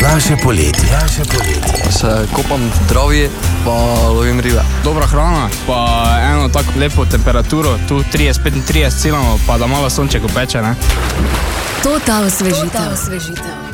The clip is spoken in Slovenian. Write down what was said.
Naše poletje. Se kopam v travi, pa lovim ribe. Dobra hrana, pa eno tako lepo temperaturo, tu 30-35 cilamo, pa da malo sonček upeče, ne? Total osvežitev.